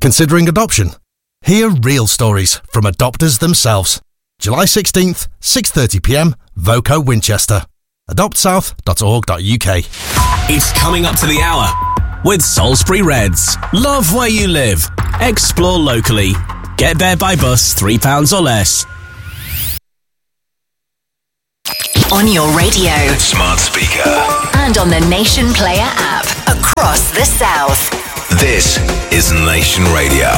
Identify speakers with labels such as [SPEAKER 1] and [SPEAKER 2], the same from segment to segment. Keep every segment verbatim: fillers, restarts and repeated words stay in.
[SPEAKER 1] considering adoption? Hear real stories from adopters themselves. July sixteenth, six thirty p m, Voco Winchester. adopt south dot org dot u k.
[SPEAKER 2] It's coming up to the hour with Salisbury Reds. Love where you live. Explore locally. Get there by bus three pounds or less.
[SPEAKER 3] On your radio,
[SPEAKER 4] smart speaker,
[SPEAKER 3] and on the Nation Player app across the South.
[SPEAKER 4] This is Nation Radio.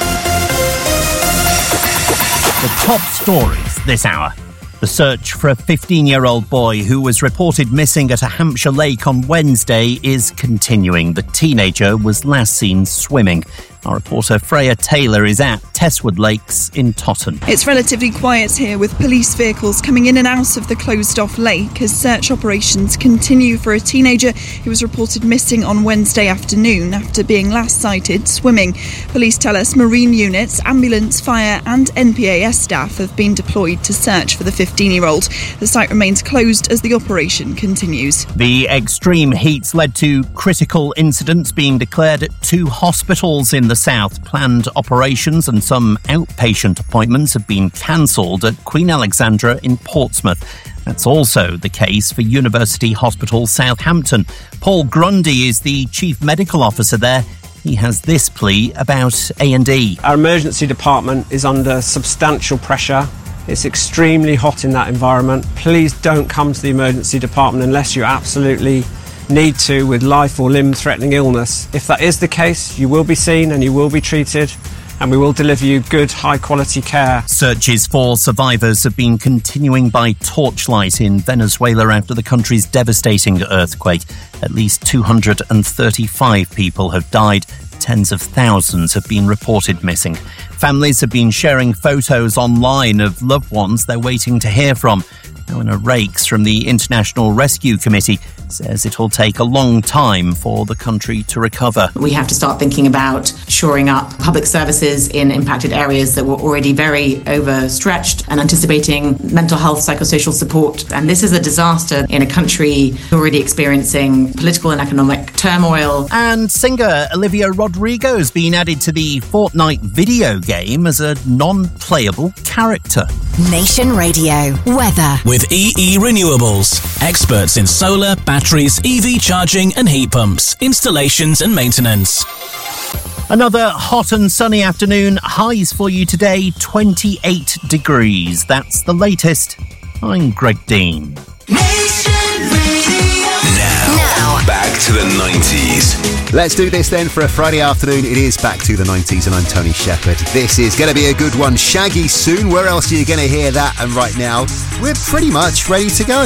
[SPEAKER 5] The top stories this hour. The search for a fifteen-year-old boy who was reported missing at a Hampshire lake on Wednesday is continuing. The teenager was last seen swimming. Our reporter Freya Taylor is at Testwood Lakes in Totton.
[SPEAKER 6] It's relatively quiet here, with police vehicles coming in and out of the closed-off lake as search operations continue for a teenager who was reported missing on Wednesday afternoon after being last sighted swimming. Police tell us marine units, ambulance, fire and N P A S staff have been deployed to search for the fifteen-year-old. The site remains closed as the operation continues.
[SPEAKER 5] The extreme heats led to critical incidents being declared at two hospitals in the south. Planned operations and some outpatient appointments have been cancelled at Queen Alexandra in Portsmouth. That's also the case for University Hospital Southampton. Paul Grundy is the Chief Medical Officer there. He has this plea about A and E.
[SPEAKER 7] Our emergency department is under substantial pressure. It's extremely hot in that environment. Please don't come to the emergency department unless you absolutely need to, with life or limb-threatening illness. If that is the case, you will be seen and you will be treated, and we will deliver you good, high-quality care.
[SPEAKER 5] Searches for survivors have been continuing by torchlight in Venezuela after the country's devastating earthquake. At least two hundred thirty-five people have died. Tens of thousands have been reported missing. Families have been sharing photos online of loved ones they're waiting to hear from. Eleanor Rakes from the International Rescue Committee says it'll take a long time for the country to recover.
[SPEAKER 8] We have to start thinking about shoring up public services in impacted areas that were already very overstretched and anticipating mental health, psychosocial support. And this is a disaster in a country already experiencing political and economic turmoil.
[SPEAKER 5] And singer Olivia Rodrigo has been added to the Fortnite video game as a non-playable character.
[SPEAKER 3] Nation Radio weather.
[SPEAKER 2] With E E Renewables, experts in solar, batteries, E V charging and heat pumps, installations and maintenance.
[SPEAKER 5] Another hot and sunny afternoon. Highs for you today, twenty-eight degrees. That's the latest. I'm Greg Dean.
[SPEAKER 4] Now, back to the nineties.
[SPEAKER 9] Let's do this then for a Friday afternoon. It is back to the nineties and I'm Tony Shepherd. This is going to be a good one. Shaggy soon. Where else are you going to hear that? And right now, we're pretty much ready to go.